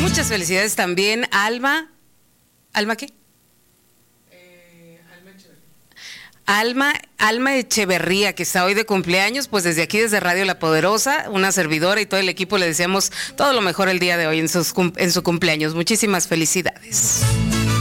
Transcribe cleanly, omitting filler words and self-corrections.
Muchas felicidades también, Alma. ¿Alma qué? Alma Echeverría, que está hoy de cumpleaños. Pues desde aquí, desde Radio La Poderosa, una servidora y todo el equipo le deseamos todo lo mejor el día de hoy en su cumpleaños. Muchísimas felicidades.